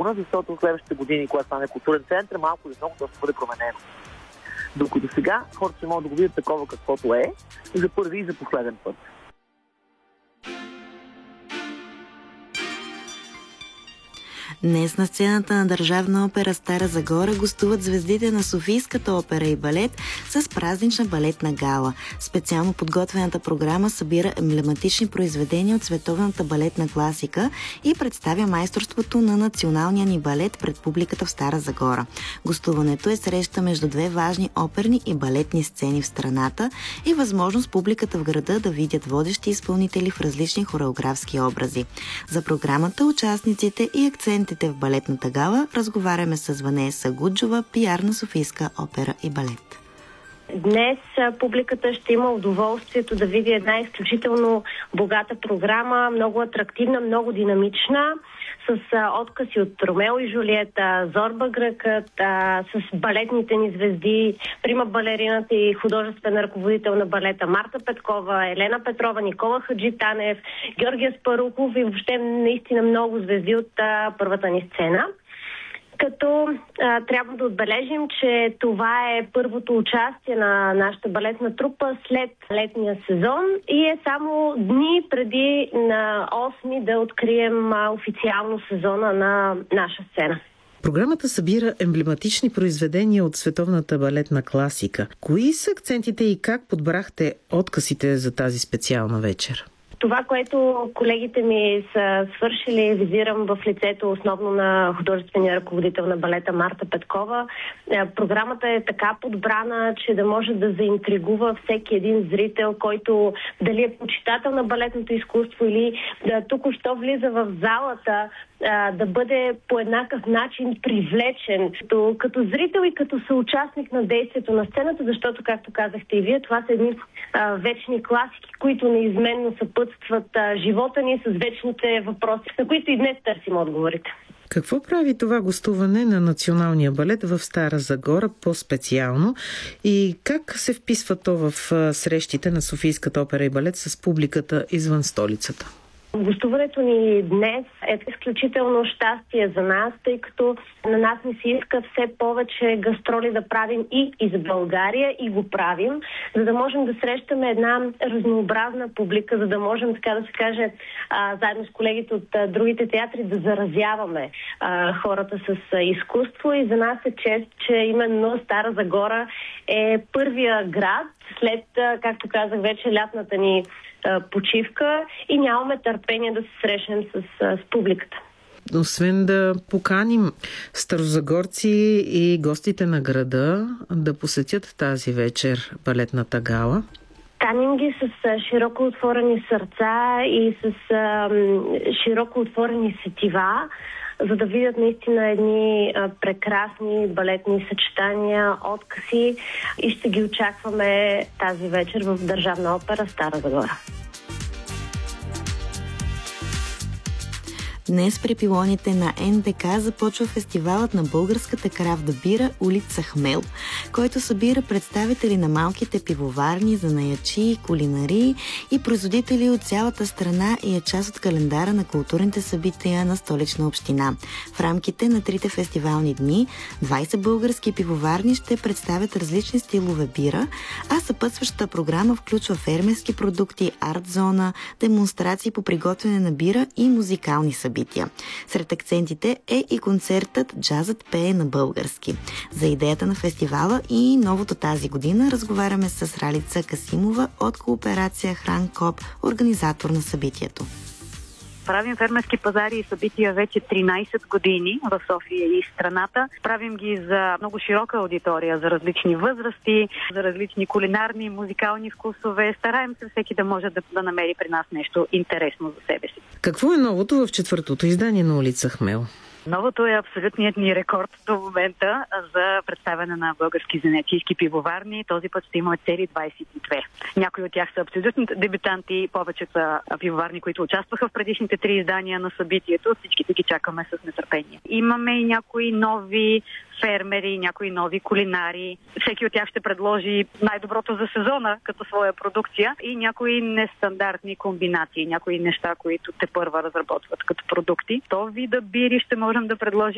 стабилна, защото в следващите години, когато стане културен център, малко или много това ще бъде променено. Докато сега хората ще могат да го видят такова каквото е, за първи и за последен път. Днес на сцената на Държавна опера Стара Загора гостуват звездите на Софийската опера и балет с празнична балетна гала. Специално подготвената програма събира емблематични произведения от световната балетна класика и представя майсторството на националния ни балет пред публиката в Стара Загора. Гостуването е среща между две важни оперни и балетни сцени в страната и възможност публиката в града да видят водещи изпълнители в различни хореографски образи. За програмата, участниците и акцентите в балетната гала разговаряме с Ванеса Гуджова, пиар на Софийска опера и балет. Днес публиката ще има удоволствието да види една изключително богата програма, много атрактивна, много динамична, с откази от Ромео и Жулиета, Зорба Гръкът, с балетните ни звезди, прима балерината и художествен ръководител на балета Марта Петкова, Елена Петрова, Никола Хаджитанев, Георгия Спарухов и въобще наистина много звезди от първата ни сцена. Като трябва да отбележим, че това е първото участие на нашата балетна трупа след летния сезон и е само дни преди на 8 да открием официално сезона на наша сцена. Програмата събира емблематични произведения от световната балетна класика. Кои са акцентите и как подбрахте откъсите за тази специална вечер? Това, което колегите ми са свършили, визирам в лицето основно на художествения ръководител на балета Марта Петкова. Програмата е така подбрана, че да може да заинтригува всеки един зрител, който дали е почитател на балетното изкуство или да току-що влиза в залата, да бъде по еднакъв начин привлечен като зрител и като съучастник на действието на сцената, защото, както казахте и вие, това са едни вечни класики, които неизменно съпътстват живота ни с вечните въпроси, на които и днес търсим отговорите. Какво прави това гостуване на националния балет в Стара Загора по-специално и как се вписва то в срещите на Софийската опера и балет с публиката извън столицата? Гостуването ни днес е изключително щастие за нас, тъй като на нас ни се иска все повече гастроли да правим и из България и го правим, за да можем да срещаме една разнообразна публика, за да можем, така да се каже, заедно с колегите от другите театри да заразяваме хората с изкуство и за нас е чест, че именно Стара Загора е първия град след, както казах вече, лятната ни почивка и нямаме търпение да се срещнем с публиката. Освен да поканим старозагорци и гостите на града да посетят тази вечер балетната гала, каним ги с широко отворени сърца и с широко отворени сетива, за да видят наистина едни прекрасни балетни съчетания, откази и ще ги очакваме тази вечер в Държавна опера Стара Загора. Днес при пилоните на НДК започва фестивалът на българската крафт бира улица Хмел, който събира представители на малките пивоварни, занаячи, кулинарии и производители от цялата страна и е част от календара на културните събития на Столична община. В рамките на 3 фестивални дни 20 български пивоварни ще представят различни стилове бира, а съпътстващата програма включва фермерски продукти, арт-зона, демонстрации по приготвяне на бира и музикални събития. Сред акцентите е и концертът "Джазът пее на български". За идеята на фестивала и новото тази година разговаряме с Ралица Касимова от кооперация Хранкоп, организатор на събитието. Правим фермерски пазари и събития вече 13 години в София и страната. Правим ги за много широка аудитория, за различни възрасти, за различни кулинарни, музикални вкусове. Стараем се всеки да може да намери при нас нещо интересно за себе си. Какво е новото в 4-то издание на улица Хмел? Новото е абсолютният ни рекорд до момента за представяне на български занятийски пивоварни. Този път ще има цели 22. Някои от тях са абсолютни дебютанти, повече са пивоварни, които участваха в предишните 3 издания на събитието. Всичките ги чакаме с нетърпение. Имаме и някои нови фермери, някои нови кулинари. Всеки от тях ще предложи най-доброто за сезона като своя продукция и някои нестандартни комбинации, някои неща, които те първа разработват като продукти. То вида бири ще можем да предложим